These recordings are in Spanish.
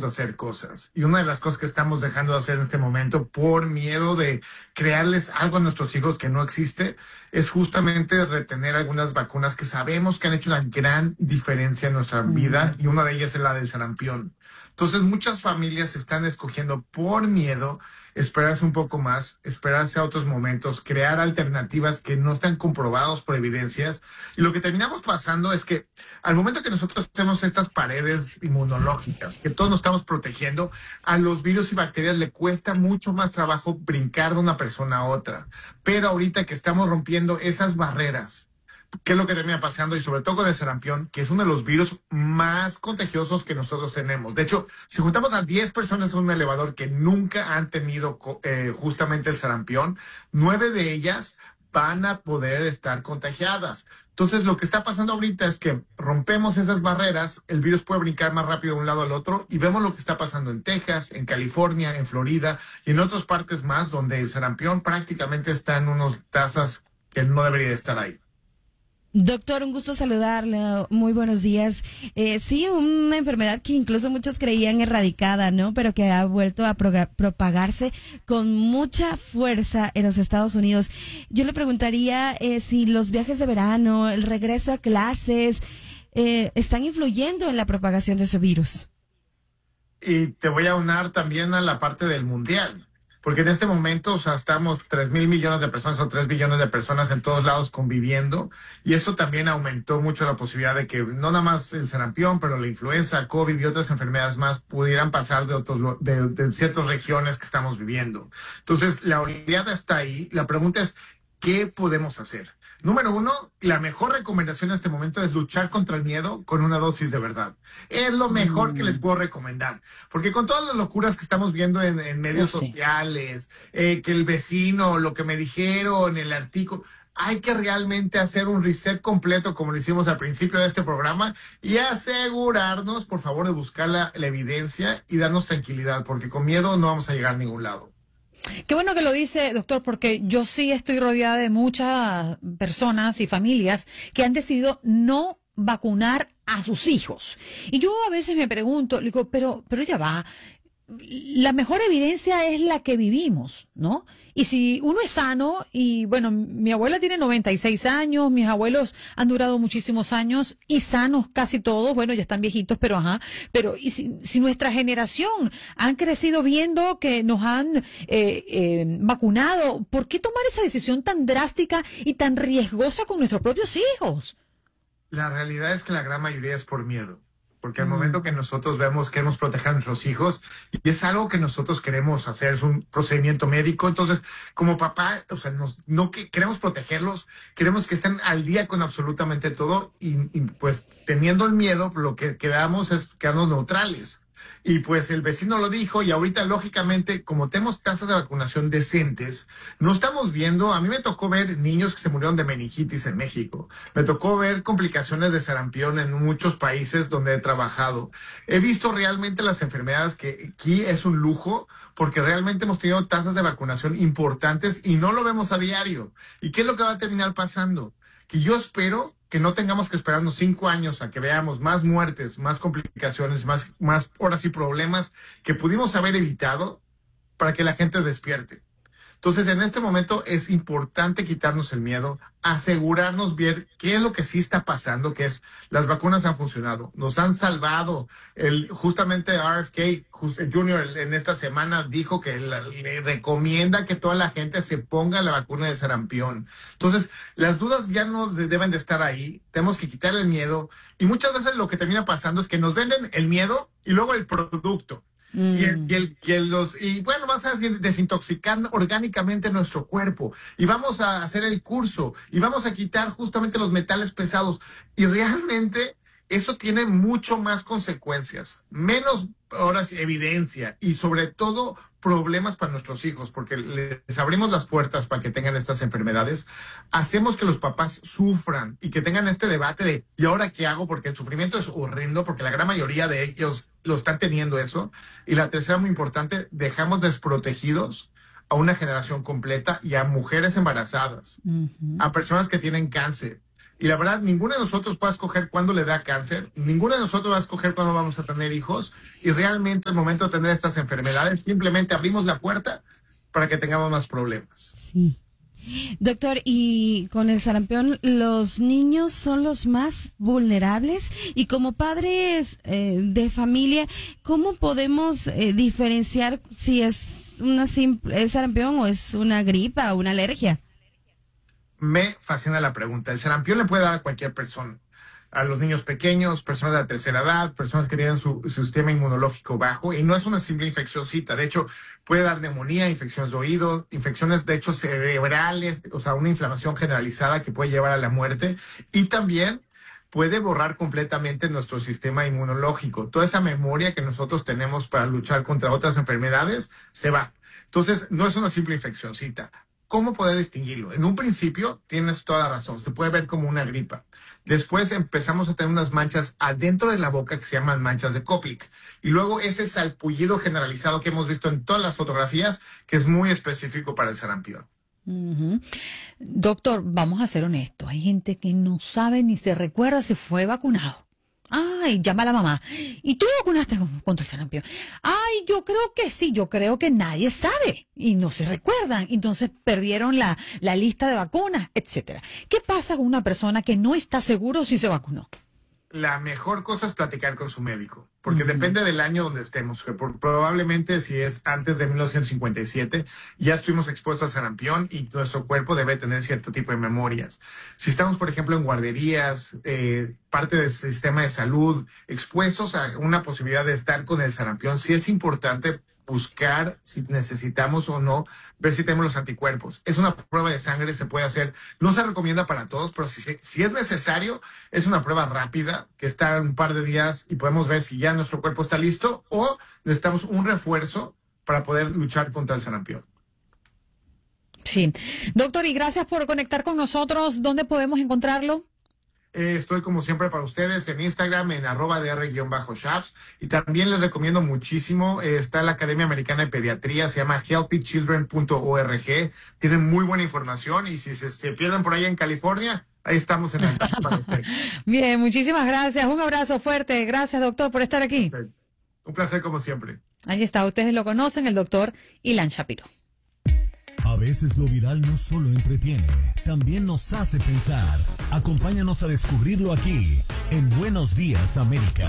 de hacer cosas. Y una de las cosas que estamos dejando de hacer en este momento por miedo de crearles algo a nuestros hijos que no existe es justamente retener algunas vacunas que sabemos que han hecho una gran diferencia en nuestra vida, y una de ellas es la del sarampión. Entonces muchas familias están escogiendo por miedo esperarse un poco más, esperarse a otros momentos, crear alternativas que no están comprobadas por evidencias. Y lo que terminamos pasando es que al momento que nosotros hacemos estas paredes inmunológicas, que todos nos estamos protegiendo, a los virus y bacterias le cuesta mucho más trabajo brincar de una persona a otra. Pero ahorita que estamos rompiendo esas barreras, ¿qué es lo que termina pasando? Y sobre todo con el sarampión, que es uno de los virus más contagiosos que nosotros tenemos. De hecho, si juntamos a 10 personas en un elevador que nunca han tenido justamente el sarampión, 9 de ellas van a poder estar contagiadas. Entonces, lo que está pasando ahorita es que rompemos esas barreras, el virus puede brincar más rápido de un lado al otro, y vemos lo que está pasando en Texas, en California, en Florida y en otras partes más donde el sarampión prácticamente está en unas tasas que no debería estar ahí. Doctor, un gusto saludarle. Muy buenos días. Sí, una enfermedad que incluso muchos creían erradicada, ¿no? Pero que ha vuelto a propagarse con mucha fuerza en los Estados Unidos. Yo le preguntaría si los viajes de verano, el regreso a clases, están influyendo en la propagación de ese virus. Y te voy a unar también a la parte del mundial. Porque en este momento, o sea, estamos 3,000 millones de personas o 3 billones de personas en todos lados conviviendo, y eso también aumentó mucho la posibilidad de que no nada más el sarampión, pero la influenza, COVID y otras enfermedades más pudieran pasar de ciertas regiones que estamos viviendo. Entonces, la oleada está ahí. La pregunta es, ¿qué podemos hacer? Número 1, la mejor recomendación en este momento es luchar contra el miedo con una dosis de verdad. Es lo mejor que les puedo recomendar. Porque con todas las locuras que estamos viendo en medios sociales, que el vecino, lo que me dijeron, el artículo, hay que realmente hacer un reset completo como lo hicimos al principio de este programa y asegurarnos, por favor, de buscar la evidencia y darnos tranquilidad, porque con miedo no vamos a llegar a ningún lado. Qué bueno que lo dice, doctor, porque yo sí estoy rodeada de muchas personas y familias que han decidido no vacunar a sus hijos. Y yo a veces me pregunto, digo, pero ya va, la mejor evidencia es la que vivimos, ¿no? Y si uno es sano, y bueno, mi abuela tiene 96 años, mis abuelos han durado muchísimos años y sanos casi todos, bueno, ya están viejitos, pero y si nuestra generación han crecido viendo que nos han vacunado, ¿por qué tomar esa decisión tan drástica y tan riesgosa con nuestros propios hijos? La realidad es que la gran mayoría es por miedo. Porque al momento que nosotros queremos proteger a nuestros hijos, y es algo que nosotros queremos hacer, es un procedimiento médico. Entonces, como papá, o sea, no que queremos protegerlos, queremos que estén al día con absolutamente todo, y pues teniendo el miedo, lo que quedamos es quedarnos neutrales. Y pues el vecino lo dijo, y ahorita lógicamente, como tenemos tasas de vacunación decentes, no estamos viendo, a mí me tocó ver niños que se murieron de meningitis en México, me tocó ver complicaciones de sarampión en muchos países donde he trabajado. He visto realmente las enfermedades que aquí es un lujo, porque realmente hemos tenido tasas de vacunación importantes y no lo vemos a diario. ¿Y qué es lo que va a terminar pasando? Que yo espero que no tengamos que esperarnos 5 años a que veamos más muertes, más complicaciones, más ahora sí problemas que pudimos haber evitado para que la gente despierte. Entonces, en este momento es importante quitarnos el miedo, asegurarnos bien qué es lo que sí está pasando, que es las vacunas han funcionado, nos han salvado. Justamente RFK Jr. en esta semana dijo que le recomienda que toda la gente se ponga la vacuna de sarampión. Entonces, las dudas ya no deben de estar ahí, tenemos que quitarle el miedo, y muchas veces lo que termina pasando es que nos venden el miedo y luego el producto. Y bueno, vamos a desintoxicar orgánicamente nuestro cuerpo, y vamos a hacer el curso, y vamos a quitar justamente los metales pesados, y realmente eso tiene mucho más consecuencias, menos horas evidencia, y sobre todo problemas para nuestros hijos, porque les abrimos las puertas para que tengan estas enfermedades, hacemos que los papás sufran y que tengan este debate de ¿y ahora qué hago? Porque el sufrimiento es horrendo, porque la gran mayoría de ellos lo están teniendo eso. Y la tercera, muy importante, dejamos desprotegidos a una generación completa y a mujeres embarazadas, a personas que tienen cáncer. Y la verdad, ninguno de nosotros puede escoger cuándo le da cáncer, ninguno de nosotros va a escoger cuándo vamos a tener hijos, y realmente al momento de tener estas enfermedades, simplemente abrimos la puerta para que tengamos más problemas. Sí. Doctor, y con el sarampión, ¿los niños son los más vulnerables? Y como padres de familia, ¿cómo podemos diferenciar si es es sarampión o es una gripa o una alergia? Me fascina la pregunta. El sarampión le puede dar a cualquier persona. A los niños pequeños, personas de la tercera edad, personas que tienen su sistema inmunológico bajo, y no es una simple infeccióncita. De hecho, puede dar neumonía, infecciones de oído, infecciones de hecho cerebrales, o sea, una inflamación generalizada que puede llevar a la muerte, y también puede borrar completamente nuestro sistema inmunológico. Toda esa memoria que nosotros tenemos para luchar contra otras enfermedades se va. Entonces, no es una simple infeccióncita. ¿Cómo poder distinguirlo? En un principio, tienes toda razón, se puede ver como una gripa. Después empezamos a tener unas manchas adentro de la boca que se llaman manchas de Koplik. Y luego ese salpullido generalizado que hemos visto en todas las fotografías, que es muy específico para el sarampión. Uh-huh. Doctor, vamos a ser honestos. Hay gente que no sabe ni se recuerda si fue vacunado. Ay, llama a la mamá. ¿Y tú vacunaste contra el sarampión? Ay, yo creo que sí, yo creo que nadie sabe y no se recuerdan. Entonces perdieron la lista de vacunas, etcétera. ¿Qué pasa con una persona que no está seguro si se vacunó? La mejor cosa es platicar con su médico, porque depende del año donde estemos. Probablemente si es antes de 1957, ya estuvimos expuestos a sarampión y nuestro cuerpo debe tener cierto tipo de memorias. Si estamos, por ejemplo, en guarderías, parte del sistema de salud, expuestos a una posibilidad de estar con el sarampión, sí es importante buscar si necesitamos o no, ver si tenemos los anticuerpos. Es una prueba de sangre, se puede hacer, no se recomienda para todos, pero si es necesario, es una prueba rápida que está un par de días y podemos ver si ya nuestro cuerpo está listo o necesitamos un refuerzo para poder luchar contra el sarampión. Sí. Doctor, y gracias por conectar con nosotros. ¿Dónde podemos encontrarlo? Estoy como siempre para ustedes en Instagram en @dr_shaps, y también les recomiendo muchísimo, está la Academia Americana de Pediatría, se llama healthychildren.org, tienen muy buena información y si se pierden por ahí en California, ahí estamos en el para ustedes. Bien, muchísimas gracias, un abrazo fuerte, gracias doctor por estar aquí. Un placer como siempre. Ahí está, ustedes lo conocen, el doctor Ilan Shapiro. A veces lo viral no solo entretiene, también nos hace pensar. Acompáñanos a descubrirlo aquí, en Buenos Días, América.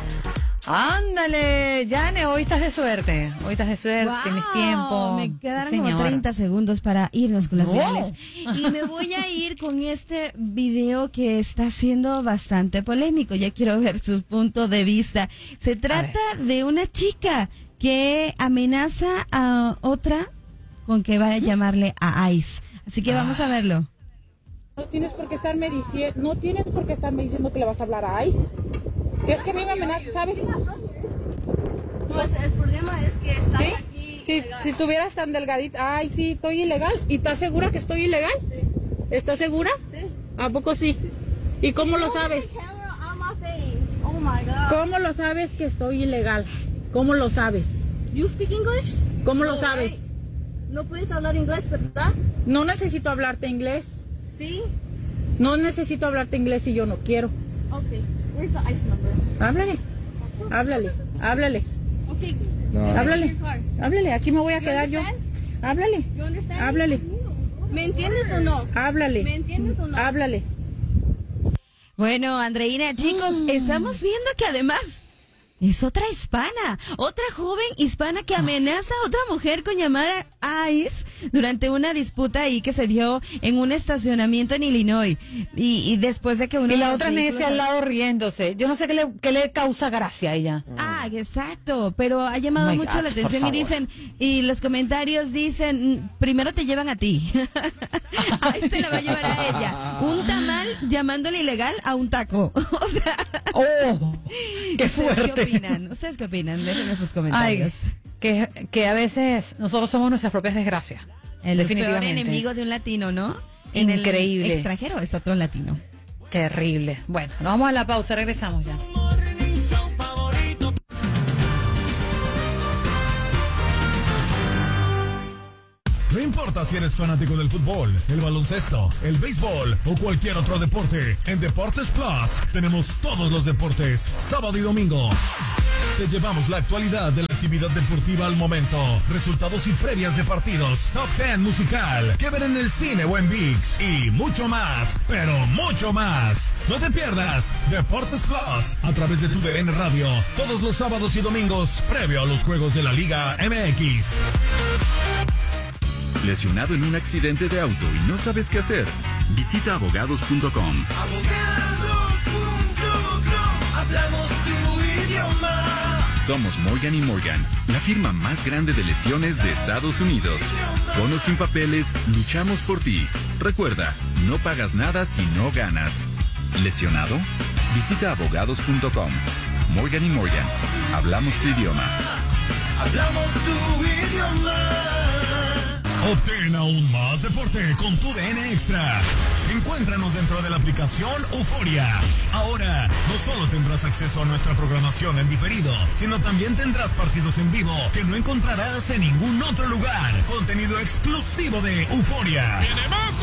Ándale, Yane, hoy estás de suerte. Hoy estás de suerte, Wow, tienes tiempo. Me quedaron como 30 segundos para irnos con las virales. Y me voy a ir con este video que está siendo bastante polémico. Ya quiero ver su punto de vista. Se trata de una chica que amenaza a otra con que va a llamarle a ICE. Así que vamos a verlo. No tienes por qué estarme diciendo que le vas a hablar a ICE. Es que a mí me amenaza, ¿sabes? Pues el problema es que estás ¿Sí? aquí. Sí, si tuvieras tan delgadita, ay, sí, estoy ilegal. ¿Y estás segura que estoy ilegal? Sí. ¿Estás segura? Sí. ¿A poco sí? ¿Y cómo lo sabes? Oh my God. ¿Cómo lo sabes que estoy ilegal? ¿Cómo lo sabes? You speak English? ¿Cómo lo No, sabes? right? No puedes hablar inglés, ¿verdad? No necesito hablarte inglés. Sí. No necesito hablarte inglés y yo no quiero. Okay. Where's the ICE number? Háblale. Okay. Háblale, aquí me voy a You quedar yo. understand? Háblale. You understand? Háblale. ¿Me entiendes o no? Háblale. ¿Me entiendes o no? Háblale. Bueno, Andreina, chicos, estamos viendo que además es otra hispana, otra joven hispana que amenaza a otra mujer con llamar a ICE durante una disputa ahí que se dio en un estacionamiento en Illinois. Y después de que uno Y de la los otra vehículos- necia al lado riéndose. Yo no sé qué le causa gracia a ella. Ah, exacto, pero ha llamado Oh my mucho God, la atención por y dicen, y los comentarios dicen, primero te llevan a ti. Ahí se la va a llevar a ella. Un tamal llamándole ilegal a un taco. O sea, ¡Oh! ¡Qué ¿ustedes fuerte! qué opinan? ¿Ustedes qué opinan? Déjenme sus Ay, comentarios. que a veces nosotros somos nuestras propias desgracias. El peor definitivamente. enemigo de un latino, ¿no? Increíble. En el extranjero es otro latino. Terrible. Bueno, nos vamos a la pausa, regresamos ya. No importa importa si eres fanático del fútbol, el baloncesto, el béisbol o cualquier otro deporte, en Deportes Plus tenemos todos los deportes, sábado y domingo. Te llevamos la actualidad de la actividad deportiva al momento, resultados y previas de partidos, top 10 musical, que ver en el cine o en ViX y mucho más, pero mucho más. No te pierdas Deportes Plus a través de tu DN Radio, todos los sábados y domingos, previo a los juegos de la Liga MX. ¿Lesionado en un accidente de auto y no sabes qué hacer? Visita abogados.com. Hablamos tu idioma. Somos Morgan & Morgan, la firma más grande de lesiones de Estados Unidos. Con o sin papeles, luchamos por ti. Recuerda, no pagas nada si no ganas. ¿Lesionado? Visita abogados.com. Morgan & Morgan, hablamos tu idioma. Hablamos tu idioma. Obtén aún más deporte con tu DN Extra. Encuéntranos dentro de la aplicación Euforia. Ahora, no solo tendrás acceso a nuestra programación en diferido, sino también tendrás partidos en vivo que no encontrarás en ningún otro lugar. Contenido exclusivo de Euforia. ¡Viene Messi!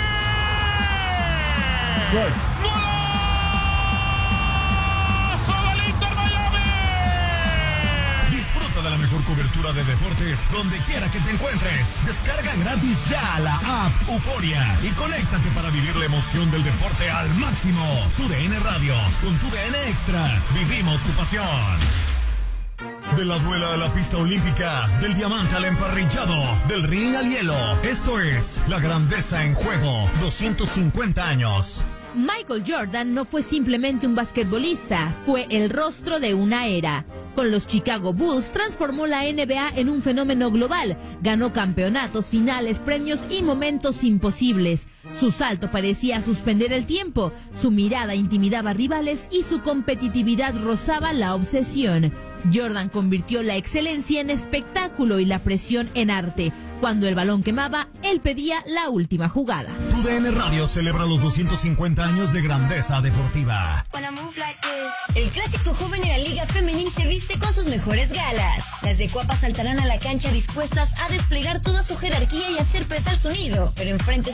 Disfruta de la mejor cobertura de deportes donde quiera que te encuentres. Descarga gratis ya la app Euforia y conéctate para vivir la emoción del deporte al máximo. Tu DN Radio, con tu DN Extra, vivimos tu pasión. De la duela a la pista olímpica, del diamante al emparrillado, del ring al hielo. Esto es La Grandeza en Juego, 250 años. Michael Jordan no fue simplemente un basquetbolista, fue el rostro de una era. Con los Chicago Bulls transformó la NBA en un fenómeno global, ganó campeonatos, finales, premios y momentos imposibles. Su salto parecía suspender el tiempo, su mirada intimidaba rivales y su competitividad rozaba la obsesión. Jordan convirtió la excelencia en espectáculo y la presión en arte. Cuando el balón quemaba, él pedía la última jugada. Tu DN Radio celebra los 250 años de grandeza deportiva. El clásico joven en la Liga Femenil se viste con sus mejores galas. Las de Cuapa saltarán a la cancha dispuestas a desplegar toda su jerarquía y hacer pesar su nido, pero enfrente